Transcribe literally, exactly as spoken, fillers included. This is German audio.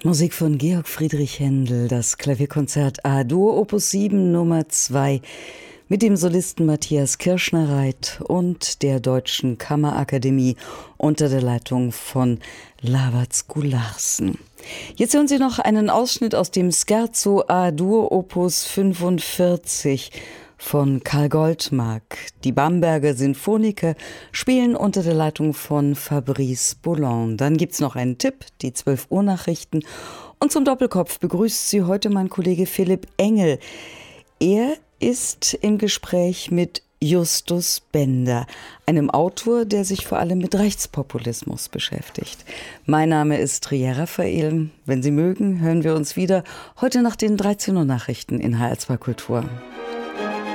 Musik von Georg Friedrich Händel, das Klavierkonzert A-Dur Opus sieben Nummer zwei mit dem Solisten Matthias Kirschner-Reit und der Deutschen Kammerakademie unter der Leitung von Lawatz Gularsen. Jetzt hören Sie noch einen Ausschnitt aus dem Scherzo A-Dur Opus fünfundvierzig von Karl Goldmark. Die Bamberger Sinfoniker spielen unter der Leitung von Fabrice Boulon. Dann gibt's noch einen Tipp, die zwölf Uhr Nachrichten. Und zum Doppelkopf begrüßt Sie heute mein Kollege Philipp Engel. Er ist im Gespräch mit Justus Bender, einem Autor, der sich vor allem mit Rechtspopulismus beschäftigt. Mein Name ist Trier Raphael. Wenn Sie mögen, hören wir uns wieder heute nach den dreizehn Uhr Nachrichten in H R zwei Kultur.